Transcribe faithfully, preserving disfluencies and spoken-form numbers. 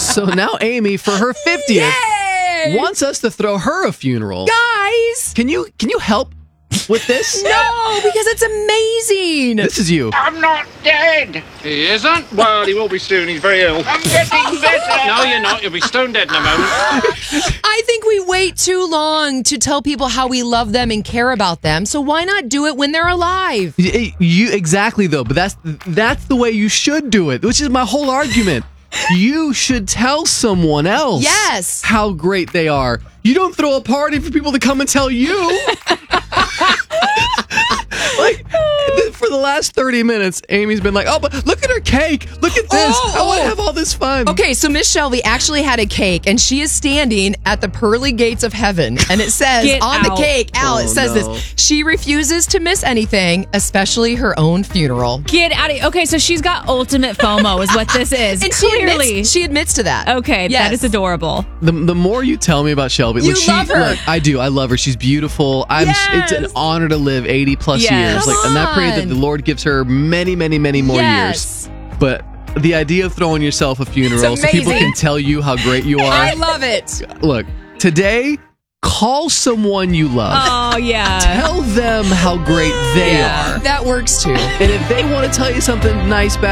So now Amy, for her fiftieth, Yay! wants us to throw her a funeral. Guys! Can you can you help with this? No, because it's amazing. This is you. I'm not dead. He isn't? Well, he will be soon. He's very ill. I'm getting better. No, you're not. You'll be stone dead in a moment. I think we wait too long to tell people how we love them and care about them. So why not do it when they're alive? Y- You exactly though, but that's that's the way you should do it, which is my whole argument. You should tell someone else Yes. how great they are. You don't throw a party for people to come and tell you. Like, for the last thirty minutes, Amy's been like, oh, but look at her cake. Look at this. Oh, I want to oh. have all this fun. Okay, so Miss Shelby actually had a cake, and she is standing at the pearly gates of heaven, and it says Get on the out. cake, Al, Oh, it says no. this: she refuses to miss anything, especially her own funeral. Get out of Okay, so she's got ultimate FOMO is what this is. And she Clearly. admits, she admits to that. Okay, Yes. that is adorable. The, the more you tell me about Shelby, You look, she, love her. look, I do. I love her. She's beautiful. I'm. Yes. It's an honor to live eighty plus Yes. years. Come Like, and I pray that on. the Lord gives her many, many, many more Yes. years. But the idea of throwing yourself a funeral It's so people amazing. can tell you how great you I are. love it. Look, today, call someone you love. Oh, yeah. Tell them how great they Yeah. are. That works too. And if they want to tell you something nice back,